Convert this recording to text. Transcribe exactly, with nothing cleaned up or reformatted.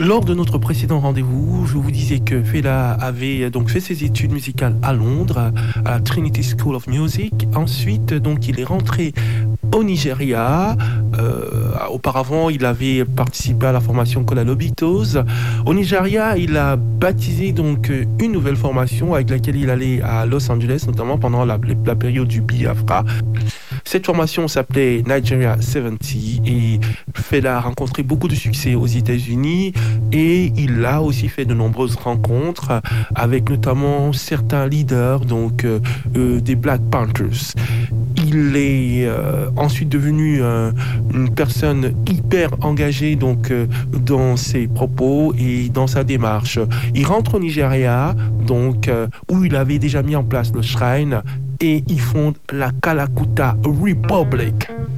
Lors de notre précédent rendez-vous, je vous disais que Fela avait donc fait ses études musicales à Londres, à Trinity School of Music. Ensuite, donc, il est rentré au Nigeria. Euh, auparavant, il avait participé à la formation Kola Lobitos. Au Nigeria, il a baptisé donc une nouvelle formation avec laquelle il allait à Los Angeles, notamment pendant la, la période du Biafra. Cette formation s'appelait Nigeria soixante et Fela a rencontré beaucoup de succès aux États-Unis et il a aussi fait de nombreuses rencontres avec notamment certains leaders donc euh, euh, des Black Panthers. Il est euh, ensuite devenu euh, une personne hyper engagée donc euh, dans ses propos et dans sa démarche. Il rentre au Nigeria donc euh, où il avait déjà mis en place le shrine et il fonde la Kalakuta Republic.